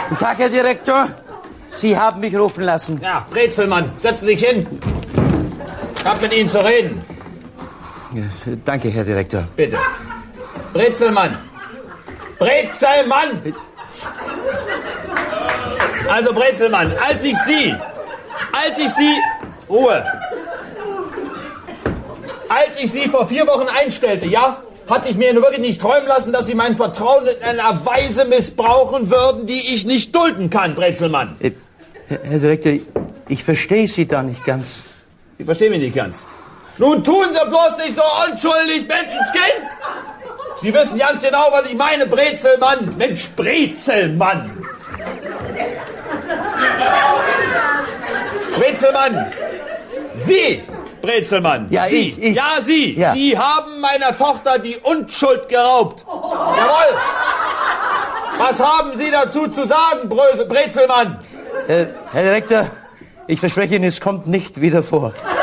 Guten Tag, Herr Direktor. Sie haben mich rufen lassen. Ja, Brezelmann, setzen Sie sich hin. Ich hab mit Ihnen zu reden. Ja, danke, Herr Direktor. Bitte. Brezelmann. Brezelmann! Also, Brezelmann, als ich Sie... Ruhe! Als ich Sie vor 4 Wochen einstellte, ja, hatte ich mir nur wirklich nicht träumen lassen, dass Sie mein Vertrauen in einer Weise missbrauchen würden, die ich nicht dulden kann, Brezelmann. Herr Direktor, ich verstehe Sie da nicht ganz. Sie verstehen mich nicht ganz. Nun tun Sie bloß nicht so unschuldig, Menschenskind! Sie wissen ganz genau, was ich meine, Brezelmann. Mensch, Brezelmann! Brezelmann! Sie, Brezelmann! Ja, Sie! ich. Ja, Sie! Ja. Sie haben meiner Tochter die Unschuld geraubt! Jawohl! Was haben Sie dazu zu sagen, Brezelmann? Herr Direktor, ich verspreche Ihnen, es kommt nicht wieder vor.